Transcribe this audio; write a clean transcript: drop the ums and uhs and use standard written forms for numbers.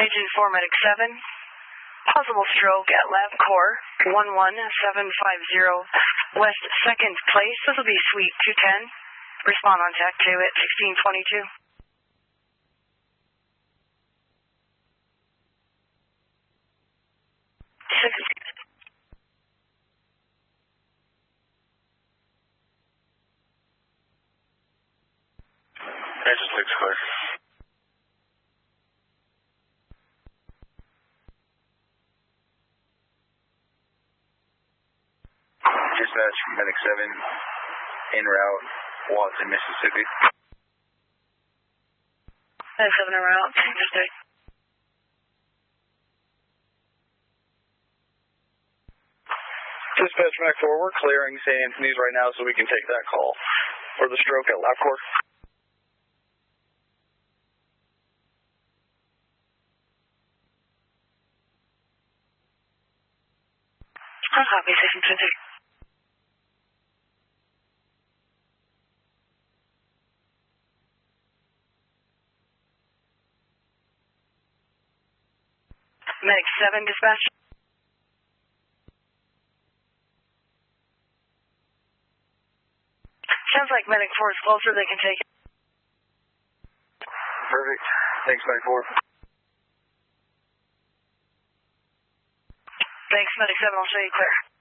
Agent 4, Medic 7. Possible stroke at LabCorp 11750 West 2nd Place. This will be Suite 210. Respond on TAC 2 at 1622. Agent 6 clear. Dispatch, Medic 7, en route, Watson, Mississippi. Medic 7 en route, understood. Dispatch, Mac 4, we're clearing St. Anthony's right now so we can take that call for the stroke at LabCorp. I'll copy 620. Medic 7, dispatch. Sounds like Medic 4 is closer, they can take it. Perfect. Thanks, Medic 4. Thanks, Medic 7, I'll show you clear.